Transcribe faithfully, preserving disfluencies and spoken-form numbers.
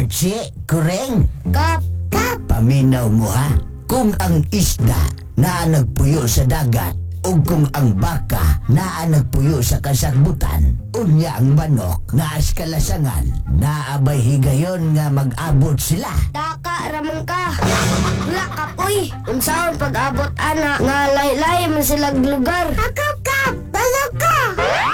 Archie, kureng. Kap, Kap, paminaw mo ha. Kung ang isda na nagpuyo sa dagat o kung ang baka na nagpuyo sa kasagbutan, unya ang manok na askalasangan, naabay higayon nga mag-abot sila. taka ramang ka. Wala kapoy. Unsaon pag-abot ana nga laylay man silang lugar. Aka